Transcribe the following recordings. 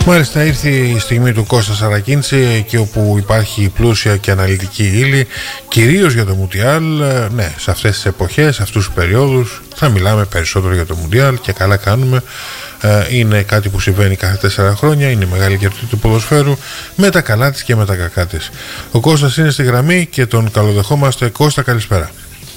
Μάλιστα, ήρθε η στιγμή του Κώστα Σαρακίνηση, εκεί όπου υπάρχει πλούσια και αναλυτική ύλη, κυρίως για το Μουντιάλ. Ναι, σε αυτές τις εποχές, σε αυτούς τους περιόδους θα μιλάμε περισσότερο για το Μουντιάλ και καλά κάνουμε. Είναι κάτι που συμβαίνει κάθε 4 χρόνια, είναι η μεγάλη γιορτή του ποδοσφαίρου, με τα καλά της και με τα κακά της. Ο Κώστας είναι στη γραμμή και τον καλοδεχόμαστε. Κώστα, καλησπέρα.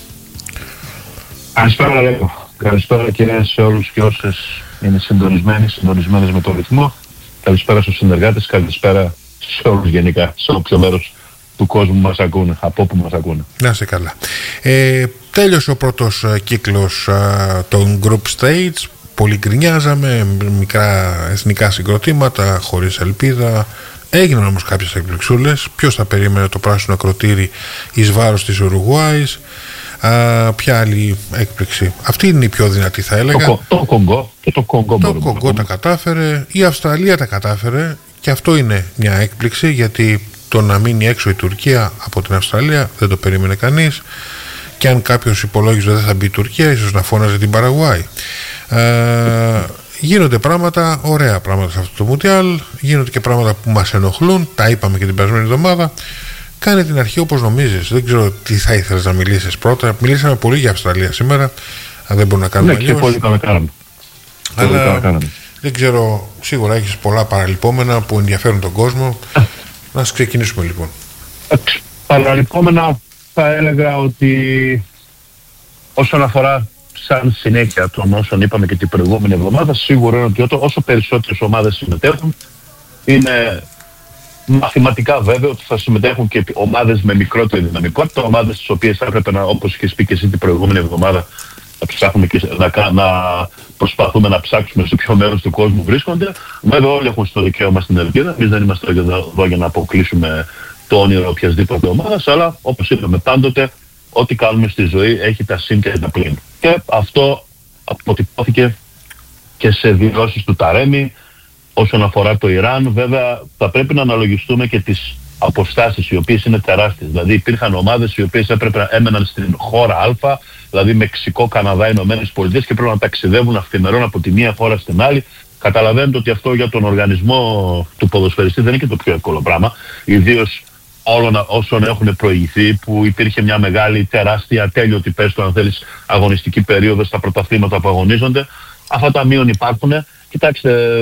Καλησπέρα, Λέκο. Καλησπέρα και σε όλους και όσες είναι συντονισμένες με το ρυθμό. Καλησπέρα στους συνεργάτες, καλησπέρα σε όλους γενικά, σε όποιο μέρος του κόσμου μας ακούνε, από όπου μας ακούνε. Να είσαι καλά. Τέλειωσε ο πρώτος κύκλος των Group Stage. Πολύ γκρινιάζαμε, μικρά εθνικά συγκροτήματα, χωρίς ελπίδα. Έγιναν όμως κάποιες εκπληξούλες. Ποιος θα περίμενε το πράσινο ακροτήρι εις βάρος της Ουρουγουάης? Ποια άλλη έκπληξη? Αυτή είναι η πιο δυνατή, θα έλεγα. Το Κονγκό. Το Κονγκό τα κατάφερε. Η Αυστραλία τα κατάφερε. Και αυτό είναι μια έκπληξη, γιατί το να μείνει έξω η Τουρκία από την Αυστραλία δεν το περίμενε κανείς. Και αν κάποιος υπολόγιζε δεν θα μπει η Τουρκία, ίσως να φώναζε την Παραγουάη. Γίνονται πράγματα, ωραία πράγματα σε αυτό το Μουντιάλ. Γίνονται και πράγματα που μας ενοχλούν. Τα είπαμε και την περασμένη εβδομάδα. Κάνε την αρχή όπως νομίζεις. Δεν ξέρω τι θα ήθελες να μιλήσεις πρώτα. Μιλήσαμε πολύ για Αυστραλία σήμερα. Αν δεν μπορούμε να κάνουμε αλλιώς. Ναι, και πολύ καλά κάναμε. Αλλά δεν ξέρω, σίγουρα έχεις πολλά παραλυπόμενα που ενδιαφέρουν τον κόσμο. Να ξεκινήσουμε λοιπόν. Παραλυπόμενα θα έλεγα ότι όσον αφορά σαν συνέχεια των όσων είπαμε και την προηγούμενη εβδομάδα, σίγουρα είναι ότι όσο περισσότερες ομάδες συμμετέχουν, είναι μαθηματικά βέβαιο ότι θα συμμετέχουν και ομάδες με μικρότερη δυναμικότητα, ομάδες τις οποίες θα έπρεπε να, όπως είχες πει και εσύ την προηγούμενη εβδομάδα, να ψάχνουμε και να προσπαθούμε να ψάξουμε σε ποιο μέρος του κόσμου βρίσκονται. Βέβαια όλοι έχουν στο δικαίωμα στην ελπίδα, εμείς δεν είμαστε εδώ για να αποκλείσουμε το όνειρο οποιασδήποτε ομάδας, αλλά όπως είπαμε πάντοτε, ό,τι κάνουμε στη ζωή έχει τα συν και τα πλην. Και αυτό αποτυπώθηκε και σε δηλώσεις του Ταρέμι. Όσον αφορά το Ιράν, βέβαια θα πρέπει να αναλογιστούμε και τις αποστάσεις οι οποίες είναι τεράστιες. Δηλαδή υπήρχαν ομάδες οι οποίες έμεναν στην χώρα Α, δηλαδή Μεξικό, Καναδά, Ηνωμένες Πολιτείες, και πρέπει να ταξιδεύουν αυθημερών από τη μία χώρα στην άλλη. Καταλαβαίνετε ότι αυτό για τον οργανισμό του ποδοσφαιριστή δεν είναι και το πιο εύκολο πράγμα. Ιδίως όλων όσων έχουν προηγηθεί, που υπήρχε μια μεγάλη, τεράστια, τέλειωτη, πες το αν θέλεις, αγωνιστική περίοδο στα πρωταθλήματα που αγωνίζονται. Αυτά τα μείον υπάρχουν. Κοιτάξτε,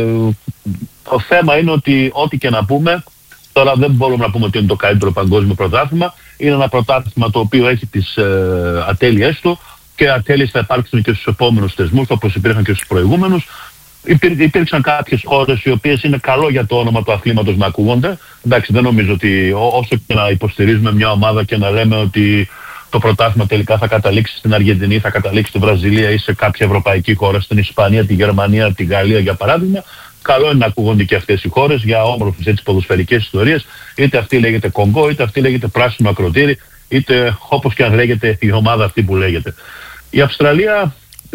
το θέμα είναι ότι ό,τι και να πούμε, τώρα δεν μπορούμε να πούμε ότι είναι το καλύτερο παγκόσμιο πρωτάθλημα. Είναι ένα πρωτάθλημα το οποίο έχει τις ατέλειές του, και ατέλειες θα υπάρξουν και στους επόμενους θεσμούς, όπως υπήρχαν και στους προηγούμενους. Υπήρξαν κάποιες χώρες οι οποίες είναι καλό για το όνομα του αθλήματος να ακούγονται. Εντάξει, δεν νομίζω ότι όσο και να υποστηρίζουμε μια ομάδα και να λέμε ότι το πρωτάθλημα τελικά θα καταλήξει στην Αργεντινή, θα καταλήξει στη Βραζιλία ή σε κάποια ευρωπαϊκή χώρα, στην Ισπανία, τη Γερμανία, τη Γαλλία για παράδειγμα, καλό είναι να ακούγονται και αυτές οι χώρες για όμορφες έτσι ποδοσφαιρικές ιστορίες. Είτε αυτή λέγεται Κονγκό, είτε αυτή λέγεται πράσινο ακροτήρι, είτε όπως και αν λέγεται η ομάδα αυτή που λέγεται. Η Αυστραλία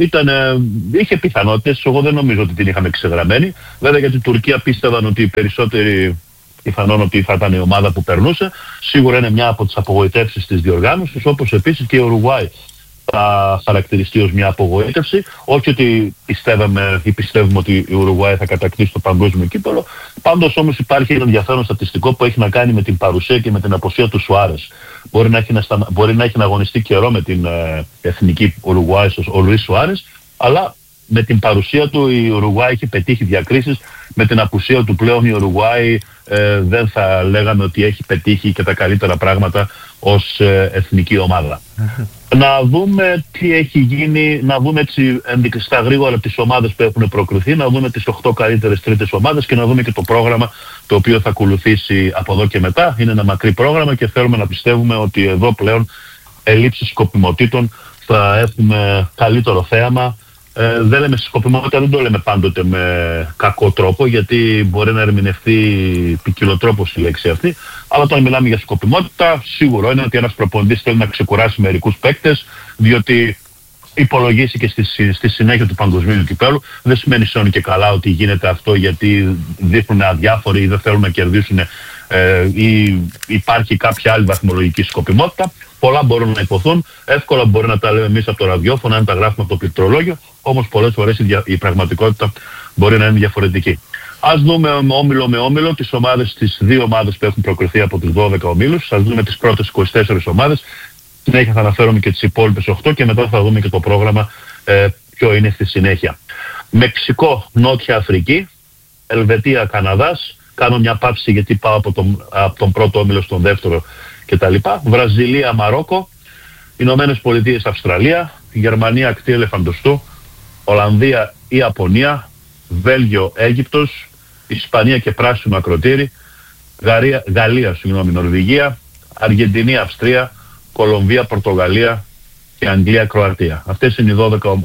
είχε πιθανότητες, εγώ δεν νομίζω ότι την είχαμε ξεγραμμένη. Βέβαια για την Τουρκία πίστευαν ότι οι περισσότεροι πιθανόν ότι θα ήταν η ομάδα που περνούσε. Σίγουρα είναι μια από τις απογοητεύσεις της διοργάνωσης, όπως επίσης και η Ουρουγουάη θα χαρακτηριστεί ως μια απογοήτευση. Όχι ότι πιστεύουμε ότι η Ουρουγουάη θα κατακτήσει το παγκόσμιο κύπελλο. Πάντως όμως υπάρχει ένα ενδιαφέρον στατιστικό που έχει να κάνει με την παρουσία και με την απουσία του Σουάρες. Μπορεί να έχει να αγωνιστεί καιρό με την εθνική Ουρουγουάη ο Λουίς Σουάρες, αλλά με την παρουσία του η Ουρουγουάη έχει πετύχει διακρίσεις. Με την απουσία του πλέον η Ουρουγουάη δεν θα λέγαμε ότι έχει πετύχει και τα καλύτερα πράγματα ως εθνική ομάδα. Να δούμε τι έχει γίνει, να δούμε έτσι στα γρήγορα τις ομάδες που έχουν προκριθεί, να δούμε τις 8 καλύτερες τρίτες ομάδες και να δούμε και το πρόγραμμα το οποίο θα ακολουθήσει από εδώ και μετά. Είναι ένα μακρύ πρόγραμμα και θέλουμε να πιστεύουμε ότι εδώ πλέον ελλείψεις σκοπιμοτήτων θα έχουμε καλύτερο θέαμα. Δεν λέμε σκοπιμότητα, δεν το λέμε πάντοτε με κακό τρόπο, γιατί μπορεί να ερμηνευτεί ποικιλοτρόπως η λέξη αυτή. Αλλά όταν μιλάμε για σκοπιμότητα, σίγουρο είναι ότι ένας προπονητής θέλει να ξεκουράσει μερικούς παίκτες, διότι υπολογίσει και στη συνέχεια του παγκοσμίου κυπέλλου. Δεν σημαίνει σώνει και καλά ότι γίνεται αυτό γιατί δείχνουν αδιάφοροι ή δεν θέλουν να κερδίσουν ή υπάρχει κάποια άλλη βαθμολογική σκοπιμότητα. Πολλά μπορούν να υποθούν, εύκολα μπορεί να τα λέμε εμείς από το ραδιόφωνο, αν τα γράφουμε από το πληκτρολόγιο, όμως πολλές φορές η πραγματικότητα μπορεί να είναι διαφορετική. Ας δούμε όμιλο με όμιλο τις δύο ομάδες που έχουν προκριθεί από τους 12 ομίλους. Ας δούμε τις πρώτες 24 ομάδες. Συνέχεια θα αναφέρουμε και τις υπόλοιπες 8 και μετά θα δούμε και το πρόγραμμα ποιο είναι στη συνέχεια. Μεξικό, Νότια Αφρική, Ελβετία, Καναδάς. Κάνω μια παύση γιατί πάω από τον πρώτο όμιλο στον δεύτερο κτλ. Βραζιλία, Μαρόκο, Ηνωμένες Πολιτείες, Αυστραλία, Γερμανία, ακτή ελεφαντοστού, Ολλανδία, Ιαπωνία, Βέλγιο, Αίγυπτος, Ισπανία και πράσινο ακροτήρι, Γαλλία, Νορβηγία, Αργεντινή, Αυστρία, Κολομβία, Πορτογαλία και Αγγλία, Κροατία. Αυτές είναι οι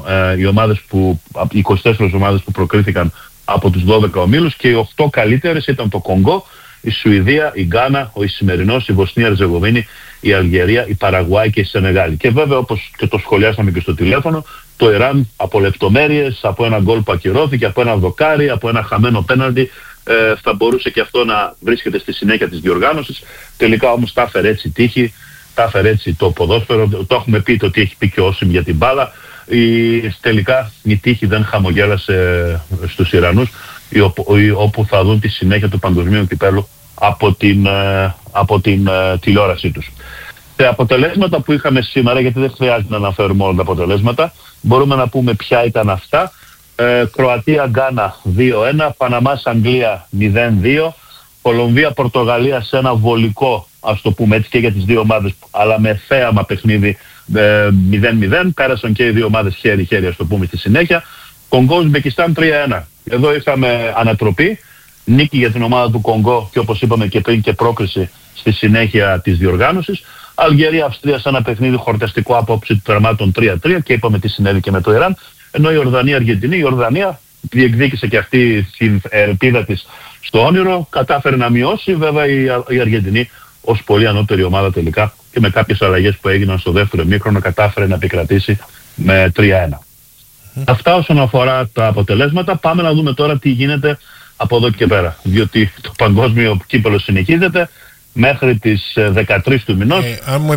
24 ομάδες που προκρίθηκαν από τους 12 ομίλους και οι 8 καλύτερες ήταν το Κονγκό, η Σουηδία, η Γκάνα, ο Ισημερινός, η Βοσνία Ερζεγοβίνη, η Αλγερία, η Παραγουάη και η Σενεγάλη. Και βέβαια, όπως και το σχολιάσαμε και στο τηλέφωνο, το Ιράν από λεπτομέρειες, από ένα γκολ που ακυρώθηκε, από ένα δοκάρι, από ένα χαμένο πέναλτι, θα μπορούσε και αυτό να βρίσκεται στη συνέχεια της διοργάνωσης. Τελικά όμως τα έφερε έτσι τύχη, τα έφερε έτσι το ποδόσφαιρο. Το έχουμε πει το τι έχει πει και ο Όσιμ για την μπάλα. Τελικά η τύχη δεν χαμογέλασε στους Ιρανούς, όπου θα δουν τη συνέχεια του παγκοσμίου κυπέλλου από την τηλεόρασή τους. Τα αποτελέσματα που είχαμε σήμερα, γιατί δεν χρειάζεται να αναφέρουμε όλα τα αποτελέσματα, μπορούμε να πούμε ποια ήταν αυτά. Κροατία, Γκάνα 2-1, Παναμάς, Αγγλία 0-2, Κολομβία, Πορτογαλία σε ένα βολικό, ας το πούμε έτσι και για τις δύο ομάδες, αλλά με θέαμα παιχνίδι 0-0, πέρασαν και οι δύο ομάδες χέρι-χέρι, ας το πούμε στη συνέχεια. Κονγκό, Ουσμπεκιστάν 3-1. Εδώ είχαμε ανατροπή, νίκη για την ομάδα του Κονγκό και όπως είπαμε και πριν και πρόκριση στη συνέχεια της διοργάνωσης. Αλγερία, Αυστρία σε ένα παιχνίδι χορταστικό απόψη του τερμάτων 3-3 και είπαμε τι συνέβη και με το Ιράν. Ενώ η Ιορδανία, Αργεντινή, η Ιορδανία διεκδίκησε και αυτή την ελπίδα της στο όνειρο, κατάφερε να μειώσει. Βέβαια η Αργεντινή ως πολύ ανώτερη ομάδα τελικά και με κάποιες αλλαγές που έγιναν στο δεύτερο ημίχρονο κατάφερε να επικρατήσει με 3-1. Αυτά όσον αφορά τα αποτελέσματα. Πάμε να δούμε τώρα τι γίνεται από εδώ και πέρα. Διότι το παγκόσμιο κύπελλο συνεχίζεται μέχρι τις 13 του μηνός. Αν μου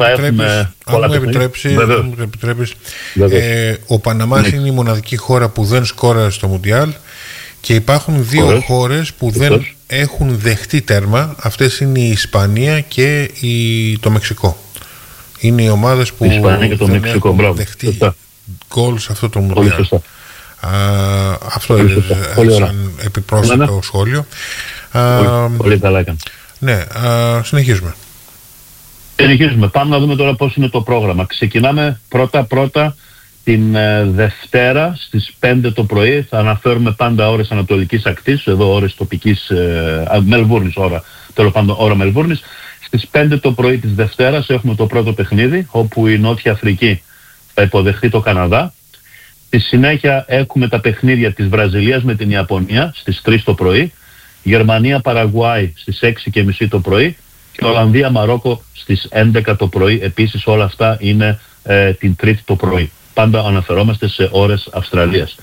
επιτρέπεις, ο Παναμάς είναι η μοναδική χώρα που δεν σκόραρε στο Μουντιάλ και υπάρχουν δύο χώρες που δεν έχουν δεχτεί τέρμα. Αυτές είναι η Ισπανία και το Μεξικό. Είναι οι ομάδες που δεν έχουν δεχτεί γκολ σε αυτό το Μουντιάλ. Αυτό είναι σαν επιπρόσθετο σχόλιο. Πολύ καλά έκανε. Ναι, συνεχίζουμε. Πάμε να δούμε τώρα πώς είναι το πρόγραμμα. Ξεκινάμε πρώτα την Δευτέρα στις 5 το πρωί. Θα αναφέρουμε πάντα ώρες Ανατολικής Ακτής, εδώ ώρες τοπικής Μελβούρνης, τέλος πάντων ώρα Μελβούρνης. Στις 5 το πρωί της Δευτέρας έχουμε το πρώτο παιχνίδι, όπου η Νότια Αφρική θα υποδεχθεί το Καναδά. Στη συνέχεια έχουμε τα παιχνίδια της Βραζιλίας με την Ιαπωνία στις 3 το πρωί. Γερμανία, Παραγουάη στις 6:30 το πρωί και Ολλανδία, Μαρόκο στις 11 το πρωί. Επίσης όλα αυτά είναι την Τρίτη το πρωί. Πάντα αναφερόμαστε σε ώρες Αυστραλίας.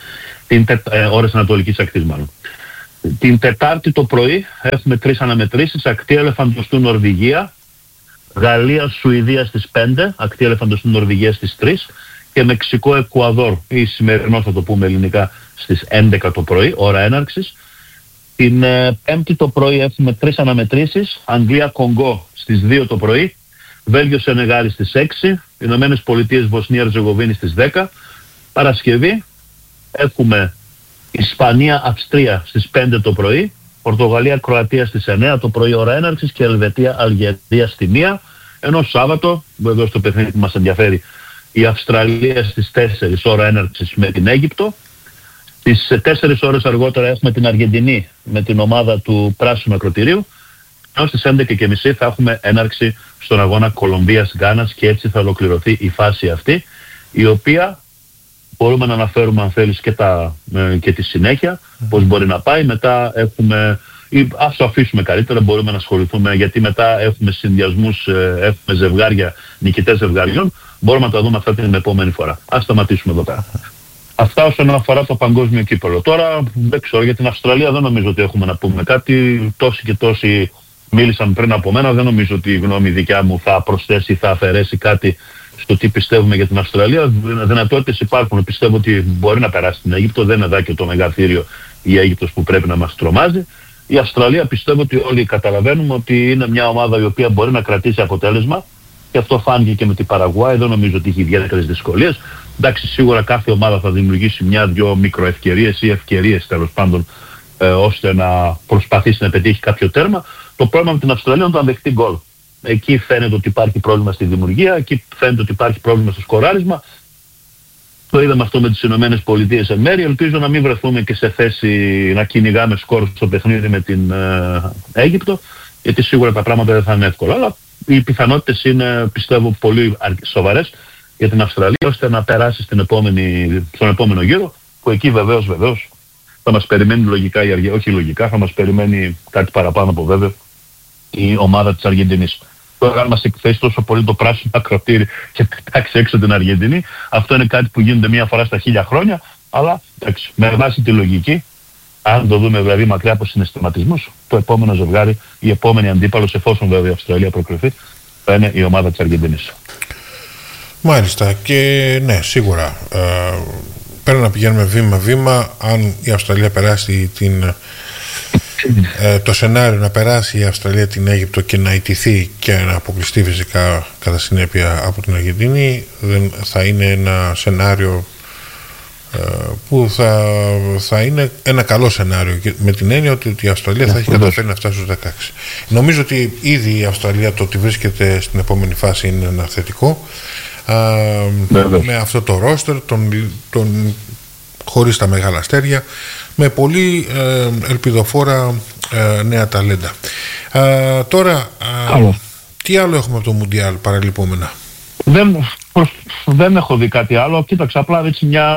Ώρες Ανατολικής Ακτής μάλλον. Την Τετάρτη το πρωί έχουμε 3 αναμετρήσεις. Ακτή ελεφαντοστού Νορβηγία, Γαλλία, Σουηδία στις 5, ακτή ελεφαντοστού Νορβηγία στις 3 και Μεξικό, Εκουαδόρ ή σημερινό θα το πούμε ελληνικά στις 11 το πρωί, ώρα έναρξης. Την Πέμπτη το πρωί έχουμε 3 αναμετρήσεις. Αγγλία, Κονγκό στις 2 το πρωί. Βέλγιο, Σενεγάλη στις 6. Ηνωμένες Πολιτείες, Βοσνία Ερζεγοβίνη στις 10. Παρασκευή έχουμε Ισπανία, Αυστρία στις 5 το πρωί. Πορτογαλία, Κροατία στις 9 το πρωί, ώρα έναρξης και Ελβετία, Αλγερία στη 1. Ενώ Σάββατο, εδώ στο παιχνίδι που μας ενδιαφέρει, η Αυστραλία στις 4 ώρα έναρξης με την Αίγυπτο. Τις 4 ώρες αργότερα έχουμε την Αργεντινή με την ομάδα του πράσινου ακροτηρίου. Ενώ στις 11:30 θα έχουμε έναρξη στον αγώνα Κολομβίας-Γκάνας και έτσι θα ολοκληρωθεί η φάση αυτή, η οποία μπορούμε να αναφέρουμε αν θέλεις και τη συνέχεια, πώς μπορεί να πάει. Μετά έχουμε, ας το αφήσουμε καλύτερα, μπορούμε να ασχοληθούμε γιατί μετά έχουμε συνδυασμούς, έχουμε ζευγάρια, νικητές ζευγαριών. Μπορούμε να τα δούμε αυτά την επόμενη φορά. Ας σταματήσουμε εδώ πέρα. Αυτά όσον αφορά το παγκόσμιο κύπελλο. Τώρα δεν ξέρω, για την Αυστραλία δεν νομίζω ότι έχουμε να πούμε κάτι. Τόσοι και τόσοι μίλησαν πριν από μένα. Δεν νομίζω ότι η γνώμη δικιά μου θα προσθέσει, θα αφαιρέσει κάτι στο τι πιστεύουμε για την Αυστραλία. Δυνατότητες υπάρχουν. Πιστεύω ότι μπορεί να περάσει στην Αίγυπτο. Δεν είναι δάκιο το μεγαθύριο η Αίγυπτος που πρέπει να μας τρομάζει. Η Αυστραλία πιστεύω ότι όλοι καταλαβαίνουμε ότι είναι μια ομάδα η οποία μπορεί να κρατήσει αποτέλεσμα και αυτό φάνηκε και με την Παραγουάη, δεν νομίζω ότι έχει ιδιαίτερες δυσκολίες. Εντάξει, σίγουρα κάθε ομάδα θα δημιουργήσει μια-δυο μικροευκαιρίες ή ευκαιρίες τέλος πάντων ώστε να προσπαθήσει να πετύχει κάποιο τέρμα. Το πρόβλημα με την Αυστραλία είναι το αν δεχτεί γκολ. Εκεί φαίνεται ότι υπάρχει πρόβλημα στη δημιουργία, εκεί φαίνεται ότι υπάρχει πρόβλημα στο σκοράρισμα. Το είδαμε αυτό με τις Ηνωμένες Πολιτείες εν μέρει. Ελπίζω να μην βρεθούμε και σε θέση να κυνηγάμε σκορ στο παιχνίδι με την Αίγυπτο, γιατί σίγουρα τα πράγματα δεν θα είναι εύκολα. Αλλά οι πιθανότητες είναι, πιστεύω, πολύ σοβαρές για την Αυστραλία ώστε να περάσει στον επόμενο γύρο, που εκεί βεβαίως θα μας περιμένει λογικά όχι λογικά, θα μας περιμένει κάτι παραπάνω από βέβαιο η ομάδα της Αργεντινής. Τώρα αν μας εκθέσει τόσο πολύ το πράσινο ακροτήρι και πετάξει έξω την Αργεντινή, αυτό είναι κάτι που γίνεται μία φορά στα 1000 χρόνια, αλλά εντάξει, με βάση τη λογική, αν το δούμε δηλαδή μακριά από συναισθηματισμούς, το επόμενο ζευγάρι, η επόμενη αντίπαλος, εφόσον βέβαια η Αυστραλία προκριθεί, θα είναι η ομάδα της Αργεντινής. Μάλιστα, και ναι, σίγουρα πρέπει να πηγαίνουμε βήμα-βήμα. Αν η Αυστραλία περάσει το σενάριο να περάσει η Αυστραλία την Αίγυπτο και να ιτηθεί και να αποκλειστεί φυσικά κατά συνέπεια από την Αργεντινή, δεν θα είναι ένα σενάριο που θα είναι ένα καλό σενάριο, με την έννοια ότι η Αυστραλία θα έχει καταφέρει να φτάσει στους 16. Νομίζω ότι ήδη η Αυστραλία το ότι βρίσκεται στην επόμενη φάση είναι ένα θετικό, με αυτό το ρόστερ χωρίς τα μεγάλα αστέρια, με πολύ ελπιδοφόρα νέα ταλέντα. Τώρα τι άλλο έχουμε από το Μουντιάλ παραλυπόμενα? Δεν έχω δει κάτι άλλο. Κοίταξα απλά μια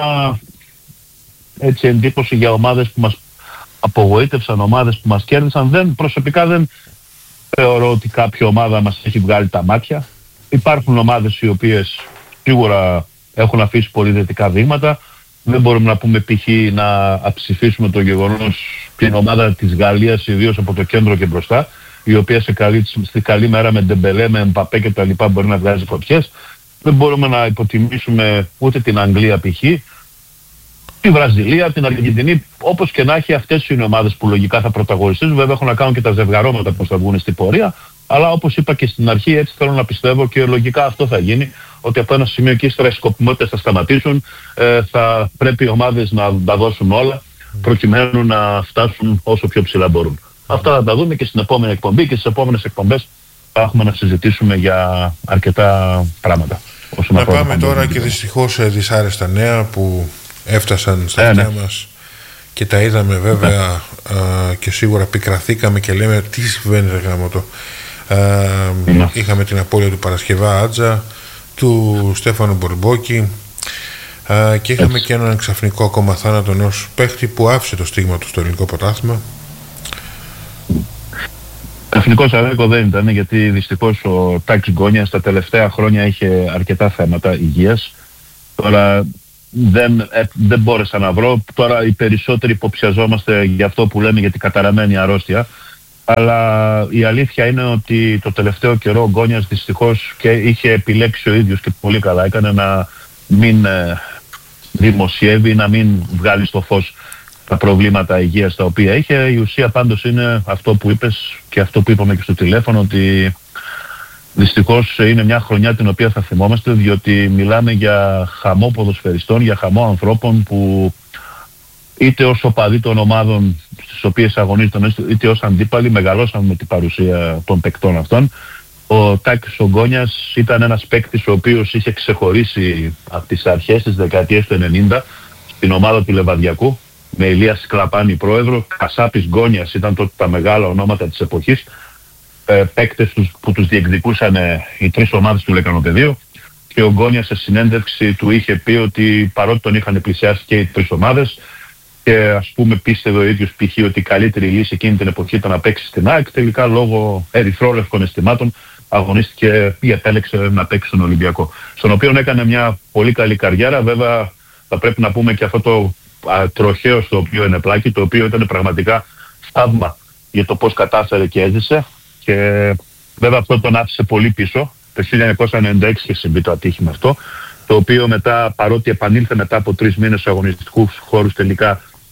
εντύπωση για ομάδες που μας απογοήτευσαν, ομάδες που μας κέρδισαν. Προσωπικά δεν θεωρώ ότι κάποια ομάδα μας έχει βγάλει τα μάτια. Υπάρχουν ομάδες οι οποίες σίγουρα έχουν αφήσει πολύ θετικά δείγματα. Δεν μπορούμε να πούμε π.χ. να αψηφίσουμε το γεγονός την ομάδα της Γαλλίας, ιδίως από το κέντρο και μπροστά, η οποία στη καλή μέρα με Ντεμπελέ, με Εμπαπέ και τα λοιπά μπορεί να βγάζει φωτιές. Δεν μπορούμε να υποτιμήσουμε ούτε την Αγγλία π.χ., τη Βραζιλία, την Αργεντινή. Όπως και να έχει, αυτές είναι οι ομάδες που λογικά θα πρωταγωνιστούν. Βέβαια έχουν να κάνουν και τα ζευγαρώματα πώς θα βγουν στην πορεία. Αλλά όπως είπα και στην αρχή, έτσι θέλω να πιστεύω και λογικά αυτό θα γίνει, ότι από ένα σημείο και ύστερα οι σκοπιμότητες θα σταματήσουν. Θα πρέπει οι ομάδες να τα δώσουν όλα προκειμένου να φτάσουν όσο πιο ψηλά μπορούν. Αυτά θα τα δούμε και στην επόμενη εκπομπή, και στις επόμενες εκπομπές θα έχουμε να συζητήσουμε για αρκετά πράγματα. Να πάμε τώρα και δυστυχώς σε δυσάρεστα νέα που έφτασαν στα αυτιά μας και τα είδαμε βέβαια, και σίγουρα πικραθήκαμε και λέμε τι συμβαίνει ρε γάμο. Είχαμε την απώλεια του Παρασκευά Άτζα, του Στέφανου Μπορμπόκη, και είχαμε και έναν ξαφνικό ακόμα θάνατο ενός παίχτη που άφησε το στίγμα του στο ελληνικό πρωτάθλημα. Ξαφνικός αδέκο δεν ήταν, γιατί δυστυχώς ο Τάκης Γκόνιας τα τελευταία χρόνια είχε αρκετά θέματα υγείας. Τώρα δεν μπόρεσα να βρω. Τώρα οι περισσότεροι υποψιαζόμαστε για αυτό που λέμε, για την καταραμένη αρρώστια. Αλλά η αλήθεια είναι ότι το τελευταίο καιρό ο Γκόνιας δυστυχώς και είχε επιλέξει ο ίδιος, και πολύ καλά έκανε, να μην δημοσιεύει, να μην βγάλει στο φως τα προβλήματα υγείας τα οποία είχε. Η ουσία πάντως είναι αυτό που είπες και αυτό που είπαμε και στο τηλέφωνο, ότι δυστυχώς είναι μια χρονιά την οποία θα θυμόμαστε, διότι μιλάμε για χαμό ποδοσφαιριστών, για χαμό ανθρώπων που είτε ως οπαδοί των ομάδων στις οποίες αγωνίζονταν, είτε ως αντίπαλοι, μεγαλώσαν με την παρουσία των παικτών αυτών. Ο Τάκης ο Γκόνιας ήταν ένας παίκτης ο οποίος είχε ξεχωρίσει από τις αρχές της δεκαετίας του 90 στην ομάδα του Λεβαδιακού, με Ηλία Σκλαπάνη πρόεδρο. Κασάπης, Γκόνιας ήταν τότε τα μεγάλα ονόματα της εποχής, παίκτες που τους διεκδικούσαν οι τρεις ομάδες του Λεκανοπεδίου, και ο Γκόνιας σε συνέντευξη του είχε πει ότι παρότι τον είχαν πλησιάσει και οι τρεις ομάδες, και ας πούμε πίστευε ο ίδιος π.χ. ότι η καλύτερη λύση εκείνη την εποχή ήταν να παίξει στην ΑΕΚ, τελικά λόγω ερυθρόλευκων αισθημάτων αγωνίστηκε ή επέλεξε να παίξει στον Ολυμπιακό, στον οποίο έκανε μια πολύ καλή καριέρα. Βέβαια θα πρέπει να πούμε και αυτό το τροχαίο στο οποίο είναι πλάκη, το οποίο ήταν πραγματικά θαύμα για το πώς κατάφερε και έζησε, και βέβαια αυτό τον άφησε πολύ πίσω. Το 1996 είχε συμβεί το ατύχημα αυτό, το οποίο μετά, παρότι επανήλθε μετά από 3 μήνες στους αγωνιστικούς χώρους, τελικά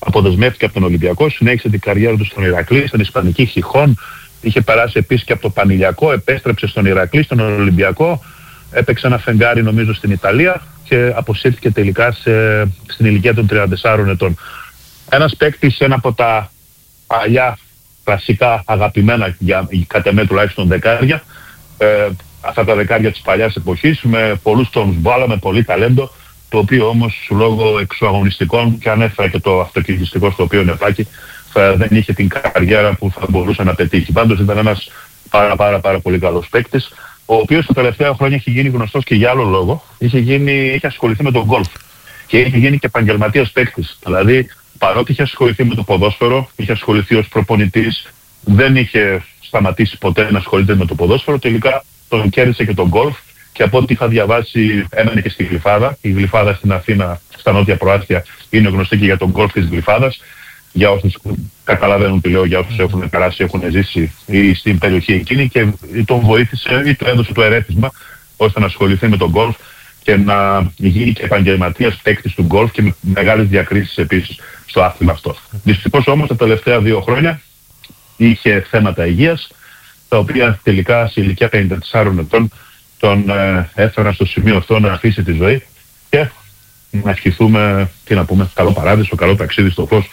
αποδεσμεύτηκε από τον Ολυμπιακό, συνέχισε την καριέρα του στον Ηρακλή, στην Ισπανική Χιχόν. Είχε περάσει επίσης και από το Πανηλιακό, επέστρεψε στον Ηρακλή, στον Ολυμπιακό. Έπαιξε ένα φεγγάρι νομίζω στην Ιταλία και αποσύρθηκε τελικά στην ηλικία των 34 ετών. Ένας παίκτης, ένα από τα παλιά κλασικά αγαπημένα, κατά εμέ τουλάχιστον δεκάρια, αυτά τα δεκάρια της παλιάς εποχής, με πολλούς τόνους μπάλα, με πολύ ταλέντο, το οποίο όμως λόγω εξωαγωνιστικών, και ανέφερα και το αυτοκινητιστικό στο οποίο είναι πλάκι, δεν είχε την καριέρα που θα μπορούσε να πετύχει. Πάντως ήταν ένας πάρα πολύ καλός παίκτης, ο οποίος τα τελευταία χρόνια έχει γίνει γνωστός και για άλλο λόγο. Είχε ασχοληθεί με τον γκολφ και είχε γίνει και επαγγελματίας παίκτης. Δηλαδή, παρότι είχε ασχοληθεί με το ποδόσφαιρο, είχε ασχοληθεί ως προπονητής, δεν είχε σταματήσει ποτέ να ασχολείται με το ποδόσφαιρο. Τελικά τον κέρδισε και τον γκολφ, και από ό,τι είχα διαβάσει έμενε και στη Γλυφάδα. Η Γλυφάδα στην Αθήνα, στα νότια προάστια, είναι γνωστή και για τον γκολφ της Γλυφάδας. Για όσους καταλαβαίνουν τι λέω, για όσους έχουν περάσει, έχουν ζήσει ή στην περιοχή εκείνη, και τον βοήθησε ή του έδωσε το ερέθισμα ώστε να ασχοληθεί με τον γκολφ και να γίνει και επαγγελματίας παίκτης του γκολφ, και με μεγάλες διακρίσεις επίσης στο άθλημα αυτό. Δυστυχώς όμως τα τελευταία 2 χρόνια είχε θέματα υγείας, τα οποία τελικά σε ηλικία 54 ετών τον έφεραν στο σημείο αυτό να αφήσει τη ζωή, και να ευχηθούμε, τι να πούμε, καλό παράδεισο, καλό ταξίδι στο φως,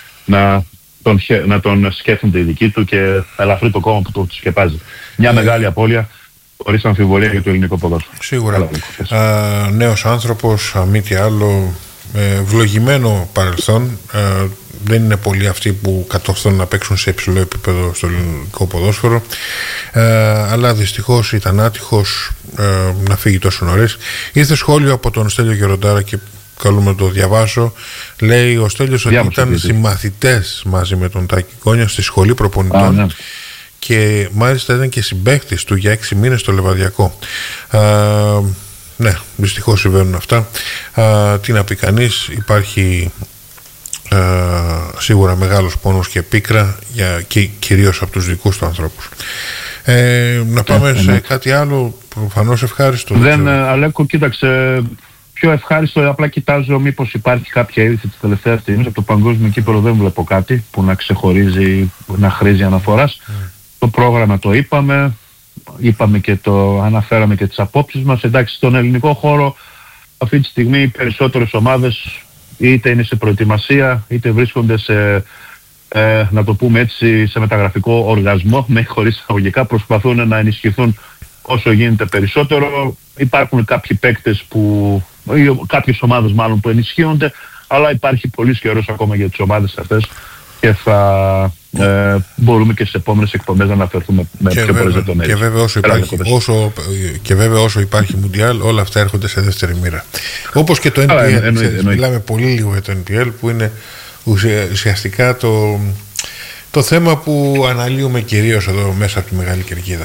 να τον σκέφτονται οι δικοί του και ελαφρύ το κόμμα που το σκεπάζει. Μια μεγάλη απώλεια, χωρίς αμφιβολία, για το ελληνικό ποδόσφαιρο. Σίγουρα. Νέος άνθρωπος, μη τι άλλο, βλογημένο παρελθόν. Δεν είναι πολλοί αυτοί που κατορθώνουν να παίξουν σε υψηλό επίπεδο στο ελληνικό ποδόσφαιρο, αλλά δυστυχώς ήταν άτυχος να φύγει τόσο νωρίς. Ήρθε σχόλιο από τον Στέλιο Γεροντάρα και καλούμε να το διαβάσω. Λέει ο Στέλιος ότι ήταν συμμαθητές μαζί με τον Τάκη Κόνια στη σχολή προπονητών, ναι, και μάλιστα ήταν και συμπαίκτης του για 6 μήνες στο Λεβαδιακό. Ναι, δυστυχώς συμβαίνουν αυτά. Τι να πει κανείς, υπάρχει σίγουρα μεγάλος πόνος και πίκρα και κυρίως από τους δικούς του ανθρώπους. Να πάμε σε κάτι άλλο προφανώς ευχάριστο. Αλέκο, κοίταξε, πιο ευχάριστο, απλά κοιτάζω μήπως υπάρχει κάποια είδηση της τελευταίας στιγμής. Από το παγκόσμιο κύπελλο δεν βλέπω κάτι που να ξεχωρίζει, να χρήζει αναφοράς. Το πρόγραμμα το είπαμε και το αναφέραμε και τις απόψεις μας. Εντάξει, στον ελληνικό χώρο αυτή τη στιγμή οι περισσότερες ομάδες είτε είναι σε προετοιμασία, είτε βρίσκονται σε, να το πούμε έτσι, σε μεταγραφικό οργασμό, με χωρίς εισαγωγικά, προσπαθούν να ενισχυθούν όσο γίνεται περισσότερο. Υπάρχουν κάποιοι παίκτες κάποιες ομάδες μάλλον που ενισχύονται, αλλά υπάρχει πολύς καιρός ακόμα για τις ομάδες αυτές, και θα μπορούμε και στις επόμενες εκπομπές να αναφερθούμε με πιο πολλές λεπτομέρειες. Και βέβαια όσο υπάρχει Μουντιάλ, όλα αυτά έρχονται σε δεύτερη μοίρα. Όπως και το NPL. Μιλάμε πολύ λίγο για το NPL, που είναι ουσιαστικά το θέμα που αναλύουμε κυρίως εδώ μέσα από τη Μεγάλη Κερκίδα.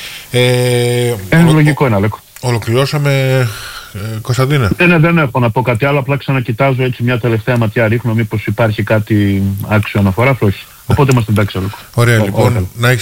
Λογικό είναι, Αλέκο. Ολοκληρώσαμε, Κωνσταντίνε. Δεν έχω να πω κάτι άλλο, απλά ξανακοιτάζω έτσι μια τελευταία ματιά, ρίχνω μήπως υπάρχει κάτι άξιο αναφορά, όχι. Οπότε είμαστε εντάξει, Αλέκο. Ωραία, λοιπόν, να έχεις